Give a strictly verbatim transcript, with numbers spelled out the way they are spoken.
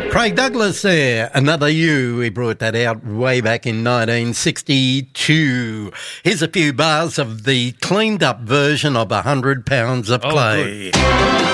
Craig Douglas there, Another You. We brought that out way back in nineteen sixty-two. Here's a few bars of the cleaned up version of one hundred pounds of Clay. Oh,